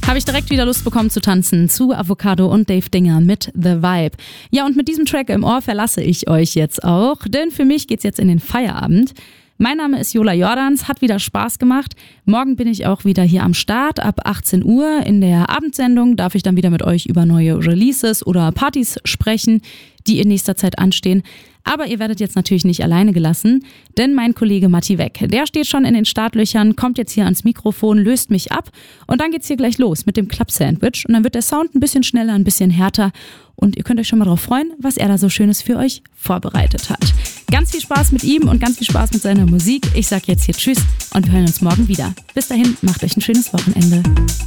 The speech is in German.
habe ich direkt wieder Lust bekommen zu tanzen zu Avocado und Dave Dinger mit The Vibe. Ja, und mit diesem Track im Ohr verlasse ich euch jetzt auch, denn für mich geht's jetzt in den Feierabend. Mein Name ist Jola Jordans, hat wieder Spaß gemacht. Morgen bin ich auch wieder hier am Start. Ab 18 Uhr in der Abendsendung darf ich dann wieder mit euch über neue Releases oder Partys sprechen, die in nächster Zeit anstehen. Aber ihr werdet jetzt natürlich nicht alleine gelassen, denn mein Kollege Matti Weck, der steht schon in den Startlöchern, kommt jetzt hier ans Mikrofon, löst mich ab und dann geht's hier gleich los mit dem Club-Sandwich und dann wird der Sound ein bisschen schneller, ein bisschen härter und ihr könnt euch schon mal drauf freuen, was er da so Schönes für euch vorbereitet hat. Ganz viel Spaß mit ihm und ganz viel Spaß mit seiner Musik. Ich sag jetzt hier Tschüss und wir hören uns morgen wieder. Bis dahin, macht euch ein schönes Wochenende.